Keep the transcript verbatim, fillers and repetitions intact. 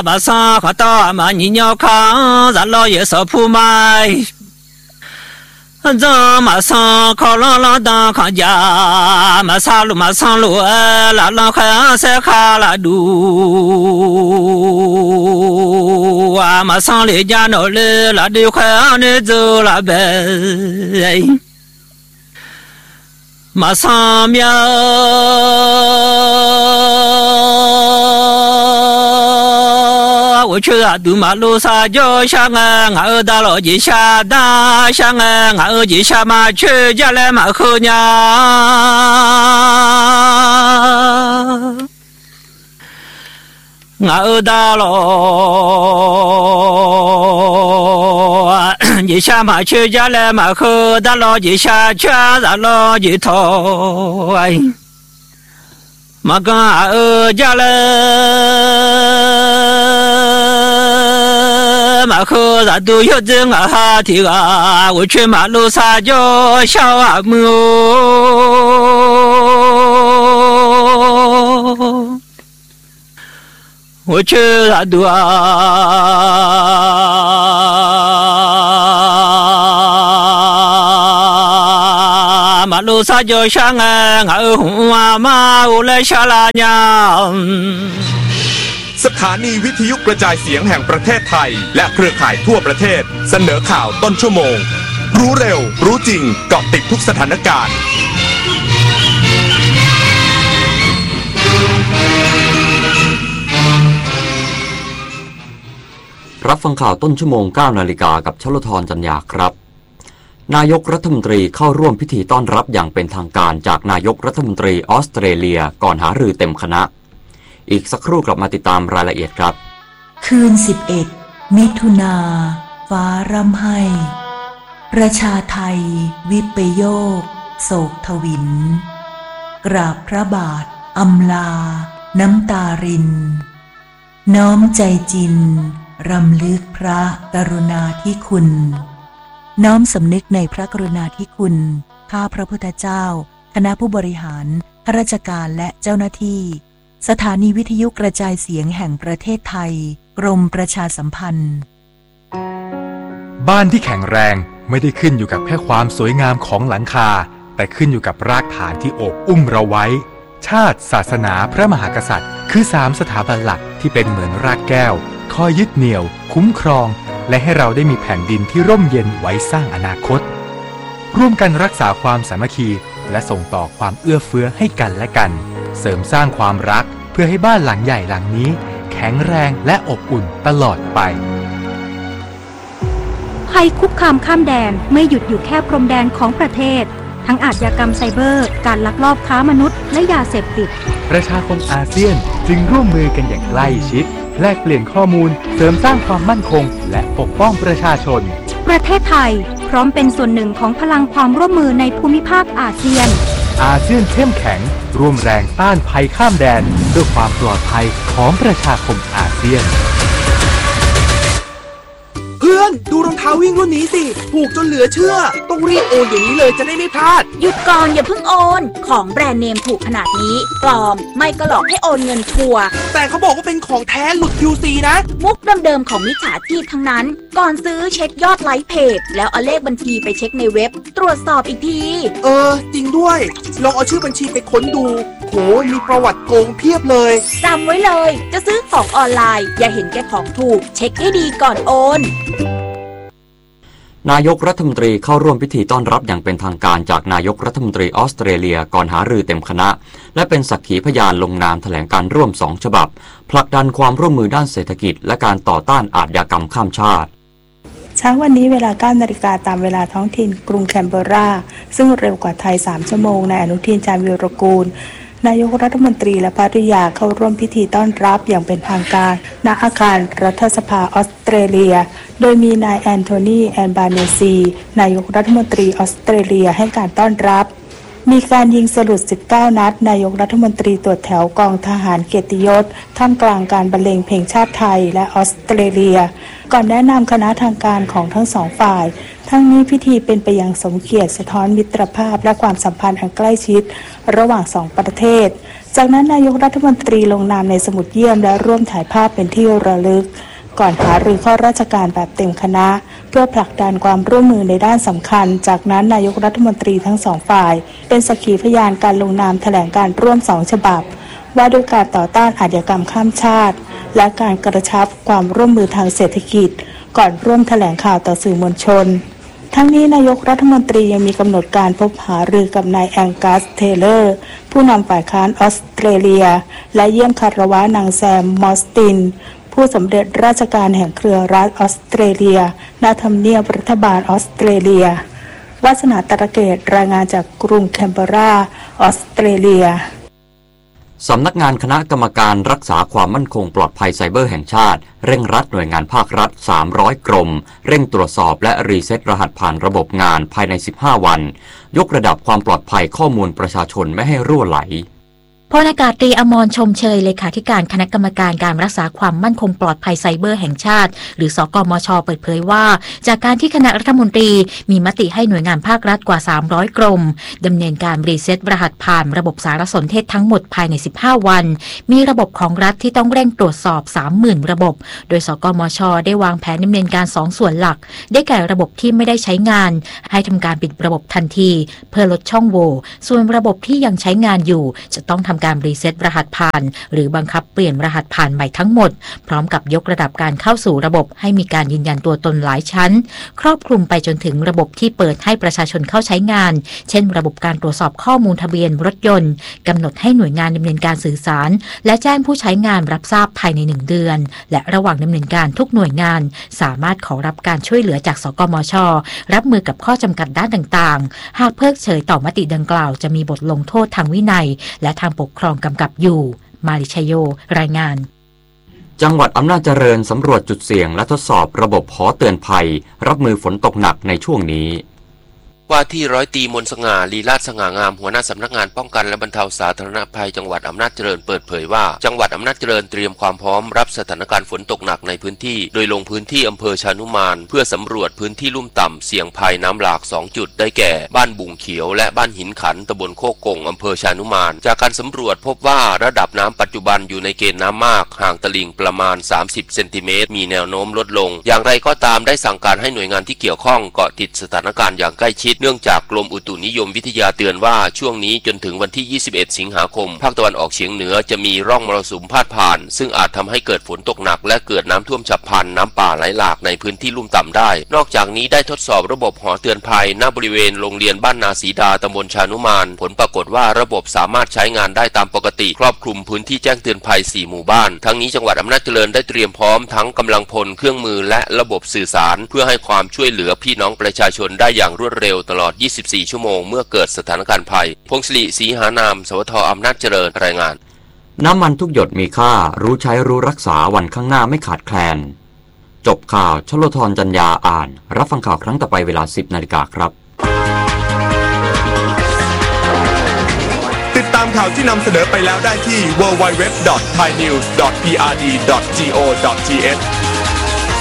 把山可到嘛你鸟看咱老爷说铺卖这马上靠浪浪当看家马上路马上路拉浪还塞卡拉路啊马上来家闹了拉的快你走了呗马上喵我去啊，杜马路上就像啊，俺大老姐下大像啊，俺姐下马去家来马后娘，俺大老姐下马去家来马后大老姐下去咱老姐头哎。马刚儿家了，马后咱都有这个哈提啊，我去马路上就小阿母，我去咱都啊。马路上就像啊，俺红啊妈，我来下拉娘。 สถานีวิทยุกระจายเสียงแห่งประเทศไทยและเครือข่ายทั่วประเทศเสนอข่าวต้นชั่วโมงรู้เร็วรู้จริงเกาะติดทุกสถานการณ์รับฟังข่าวต้นชั่วโมง เก้า นาฬิกากับชลธรจันยาครับนายกรัฐมนตรีเข้าร่วมพิธีต้อนรับอย่างเป็นทางการจากนายกรัฐมนตรีออสเตรเลียก่อนหารือเต็มคณะอีกสักครู่กลับมาติดตามรายละเอียดครับคืนสิบเอ็ดมิถุนาฟ้าร่ำไห้ประชาไทยวิปโยคโศกทวินกราบพระบาทอำลาน้ำตารินน้อมใจจินรำลึกพระกรุณาธิคุณน้อมสำนึกในพระกรุณาธิคุณข้าพระพุทธเจ้าคณะผู้บริหารข้าราชการและเจ้าหน้าที่สถานีวิทยุกระจายเสียงแห่งประเทศไทยกรมประชาสัมพันธ์บ้านที่แข็งแรงไม่ได้ขึ้นอยู่กับแค่ความสวยงามของหลังคาแต่ขึ้นอยู่กับรากฐานที่โอบอุ้มเราไว้ชาติศาสนาพระมหากษัตริย์คือสามสถาบันหลักที่เป็นเหมือนรากแก้วคอยยึดเหนี่ยวคุ้มครองและให้เราได้มีแผ่นดินที่ร่มเย็นไว้สร้างอนาคตร่วมกันรักษาความสามัคคีและส่งต่อความเอื้อเฟื้อให้กันและกันเสริมสร้างความรักเพื่อให้บ้านหลังใหญ่หลังนี้แข็งแรงและอบอุ่นตลอดไปภัยคุกคามข้ามแดนไม่หยุดอยู่แค่พรมแดนของประเทศทั้งอาชญากรรมไซเบอร์การลักลอบค้ามนุษย์และยาเสพติดประชาคมอาเซียนจึงร่วมมือกันอย่างใกล้ชิดแลกเปลี่ยนข้อมูลเสริมสร้างความมั่นคงและปกป้องประชาชนประเทศไทยพร้อมเป็นส่วนหนึ่งของพลังความร่วมมือในภูมิภาคอาเซียนอาเซียนเข้มแข็งร่วมแรงต้านภัยข้ามแดนเพื่อความปลอดภัยของประชาคมอาเซียนเพื่อนดูรองเท้าวิ่งรุ่นนี้สิถูกจนเหลือเชื่อต้องรีบโอนอย่างนี้เลยจะได้ไม่พลาดหยุดก่อนอย่าเพิ่งโอนของแบรนด์เนมถูกขนาดนี้ปลอมไม่ก็หลอกให้โอนเงินชัวร์แต่เขาบอกว่าเป็นของแท้หลุด คิว ซี นะมุกเดิมๆของมิจฉาชีพทั้งนั้นก่อนซื้อเช็คยอดไลค์เพจแล้วเอาเลขบัญชีไปเช็คในเว็บตรวจสอบอีกทีเออจริงด้วยลองเอาชื่อบัญชีไปค้นดูโหมีประวัติโกงเพียบเลยจำไว้เลยจะซื้อของออนไลน์อย่าเห็นแก่ของถูกเช็คให้ดีก่อนโอนนายกรัฐมนตรีเข้าร่วมพิธีต้อนรับอย่างเป็นทางการจากนายกรัฐมนตรีออสเตรเลียก่อนหารือเต็มคณะและเป็นสักขีพยานลงนามแถลงการร่วมสองฉบับผลักดันความร่วมมือด้านเศรษฐกิจและการต่อต้านอาชญากรรมข้ามชาติเช้าวันนี้เวลา เก้า นาฬิกาตามเวลาท้องถิ่นกรุงแคนเบอร์ราซึ่งเร็วกว่าไทยสามชั่วโมงนายอนุทิน ชาญวีรกูลนายกรัฐมนตรีและภริยาเข้าร่วมพิธีต้อนรับอย่างเป็นทางการณอาคารรัฐสภาออสเตรเลียโดยมีนายแอนโทนีแอนบาเนซีนายกรัฐมนตรีออสเตรเลียให้การต้อนรับมีการยิงสลุดสิบเก้านัดนายกรัฐมนตรีตรวจแถวกองทหารเกียรติยศท่ามกลางการบรรเลงเพลงชาติไทยและออสเตรเลียก่อนแนะนำคณะทางการของทั้งสองฝ่ายทั้งนี้พิธีเป็นไปอย่างสมเกียรติสะท้อนมิตรภาพและความสัมพันธ์อันใกล้ชิดระหว่างสองประเทศจากนั้นนายกรัฐมนตรีลงนามในสมุดเยี่ยมและร่วมถ่ายภาพเป็นที่ระลึกก่อนหารือข้อราชการแบบเต็มคณะเพื่อผลักดันความร่วมมือในด้านสำคัญจากนั้นนายกรัฐมนตรีทั้งสองฝ่ายเป็นสักขีพยานการลงนามแถลงการร่วมสองฉบับว่าด้วยการต่อต้านอาชญากรรมข้ามชาติและการกระชับความร่วมมือทางเศรษฐกิจก่อนร่วมแถลงข่าวต่อสื่อมวลชนทั้งนี้นายกรัฐมนตรียังมีกำหนดการพบหารือกับนายแองกัสเทเลอร์ผู้นำฝ่ายค้านออสเตรเลียและเยี่ยมคารวะนางแซมมอสตินผู้สำเร็จราชการแห่งเครือรัฐออสเตรเลียณทำเนียบรัฐบาลออสเตรเลียวาสนาตระเกตรายงานจากกรุงแคนเบอราออสเตรเลียสำนักงานคณะกรรมการรักษาความมั่นคงปลอดภัยไซเบอร์แห่งชาติเร่งรัดหน่วยงานภาครัฐสามร้อยกรมเร่งตรวจสอบและรีเซ็ตรหัสผ่านระบบงานภายในสิบห้าวันยกระดับความปลอดภัยข้อมูลประชาชนไม่ให้รั่วไหลพลอากาศตรีอมรชมเชยเลขาธิการคณะกรรมการการรักษาความมั่นคงปลอดภัยไซเบอร์แห่งชาติหรือสกมช.เปิดเผยว่าจากการที่คณะรัฐมนตรีมีมติให้หน่วยงานภาครัฐกว่าสามร้อยกรมดำเนินการรีเซ็ตรหัสผ่านระบบสารสนเทศทั้งหมดภายในสิบห้าวันมีระบบของรัฐที่ต้องเร่งตรวจสอบ สามหมื่น ระบบโดยสกมช.ได้วางแผนดำเนินการสองส่วนหลักได้แก่ระบบที่ไม่ได้ใช้งานให้ทำการปิดระบบทันทีเพื่อลดช่องโหว่ส่วนระบบที่ยังใช้งานอยู่จะต้องทำการรีเซ็ตรหัสผ่านหรือบังคับเปลี่ยนรหัสผ่านใหม่ทั้งหมดพร้อมกับยกระดับการเข้าสู่ระบบให้มีการยืนยันตัวตนหลายชั้นครอบคลุมไปจนถึงระบบที่เปิดให้ประชาชนเข้าใช้งานเช่นระบบการตรวจสอบข้อมูลทะเบียนรถยนต์กำหนดให้หน่วยงานดำเนินการสื่อสารและแจ้งผู้ใช้งานรับทราบภายในหนึ่งเดือนและระหว่างดำเนินการทุกหน่วยงานสามารถขอรับการช่วยเหลือจากสกมช.รับมือกับข้อจำกัดด้านต่างๆหากเพิกเฉยต่อมติดังกล่าวจะมีบทลงโทษทางวินัยและทางปกครองกำกับอยู่มาริชโยรายงานจังหวัดอำนาจเจริญสำรวจจุดเสี่ยงและทดสอบระบบหอเตือนภัยรับมือฝนตกหนักในช่วงนี้ว่าที่ร้อยตรีมนต์สง่าลีลาศสง่างามหัวหน้าสำนักงานป้องกันและบรรเทาสาธารณภัยจังหวัดอำนาจเจริญเปิดเผยว่าจังหวัดอำนาจเจริญเตรียมความพร้อมรับสถานการณ์ฝนตกหนักในพื้นที่โดยลงพื้นที่อำเภอชานุมานเพื่อสำรวจพื้นที่ลุ่มต่ำเสี่ยงภัยน้ำหลากสองจุดได้แก่บ้านบุงเขียวและบ้านหินขันตำบลโคกงอำเภอชานุมานจากการสำรวจพบว่าระดับน้ำปัจจุบันอยู่ในเกณฑ์น้ำมากห่างตลิ่งประมาณสามสิบเซนติเมตรมีแนวโน้มลดลงอย่างไรก็ตามได้สั่งการให้หน่วยงานที่เกี่ยวข้องเกาะติดสถานการณ์อย่างใกล้ชิดเนื่องจากกรมอุตุนิยมวิทยาเตือนว่าช่วงนี้จนถึงวันที่ยี่สิบเอ็ดสิงหาคมภาคตะวันออกเฉียงเหนือจะมีร่องมรสุมพาดผ่านซึ่งอาจทำให้เกิดฝนตกหนักและเกิดน้ำท่วมฉับพลันน้ำป่าไหลหลากในพื้นที่ลุ่มต่ำได้นอกจากนี้ได้ทดสอบระบบหอเตือนภัยณบริเวณโรงเรียนบ้านนาศรีดาตำบลชานุมานผลปรากฏว่าระบบสามารถใช้งานได้ตามปกติครอบคลุมพื้นที่แจ้งเตือนภัยสี่หมู่บ้านทั้งนี้จังหวัดอำนาจเจริญได้เตรียมพร้อมทั้งกำลังพลเครื่องมือและระบบสื่อสารเพื่อให้ความช่วยเหลือพี่น้องประชาชนได้อย่างรวดเร็วตลอดยี่สิบสี่ชั่วโมงเมื่อเกิดสถานการณ์ภัยพงศรีศรีหานามสวทอำนาจเจริญรายงานน้ำมันทุกหยดมีค่ารู้ใช้รู้รักษาวันข้างหน้าไม่ขาดแคลนจบข่าวชลธรจัญญาอ่านรับฟังข่าวครั้งต่อไปเวลา สิบนาฬิกาครับติดตามข่าวที่นำเสนอไปแล้วได้ที่ ดับเบิลยู ดับเบิลยู ดับเบิลยู ดอท ไทยนิวส์ ดอท พี อาร์ ดี ดอท จี โอ ดอท ที เอช